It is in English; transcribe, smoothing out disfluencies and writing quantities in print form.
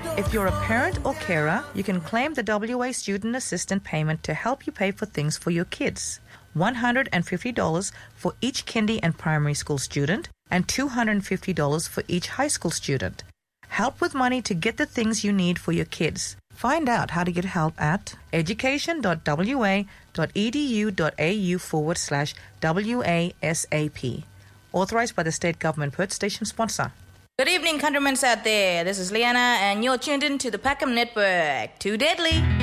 If you're a parent or carer, you can claim the WA Student Assistant payment to help you pay for things for your kids. $150 for each kindy and primary school student and $250 for each high school student. Help with money to get the things you need for your kids. Find out how to get help at education.wa.edu.au/WASAP. Authorised by the State Government. Perth Station sponsor. Good evening, countrymen out there. This is Liana, and you're tuned in to the Packham Network. Too deadly.